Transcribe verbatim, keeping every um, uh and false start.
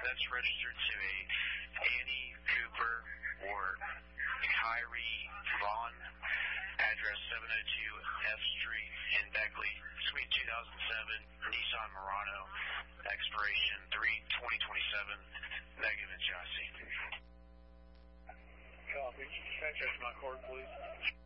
that's registered to a Annie Cooper or Kyrie Vaughn, address seven oh two F Street in Beckley, Suite two thousand seven, Nissan Murano, expiration three twenty twenty-seven, negative in chassis. Copy. Access my card, please.